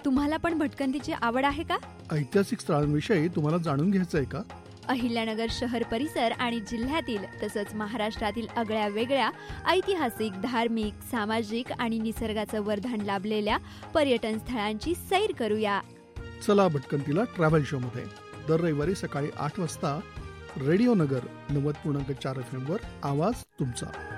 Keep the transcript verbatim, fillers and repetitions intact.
तुम्हाला पण भटकंतीची आवड आहे का? ऐतिहासिक स्थळांविषयी तुम्हाला जाणून घ्यायचंय का? अहिल्यानगर शहर परिसर आणि जिल्ह्यातील तसंच महाराष्ट्रातील आगळ्या वेगळ्या ऐतिहासिक, धार्मिक, सामाजिक आणि निसर्गाचं वरदान लाभलेल्या पर्यटन स्थळांची सैर करूया. चला भटकंतीला ट्रॅव्हल शो मध्ये दर रविवारी सकाळी आठ वाजता रेडिओ नगर नव्वद पूर्णांक चार एफ एम वर आवाज तुमचा.